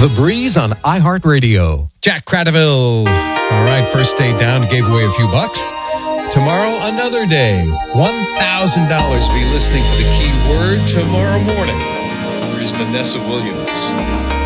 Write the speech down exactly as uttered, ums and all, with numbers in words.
The Breeze on iHeartRadio. Jack Cradaville. All right, first day down, gave away a few bucks. Tomorrow, another day. one thousand dollars. Be listening for the key word tomorrow morning. Here's Vanessa Williams.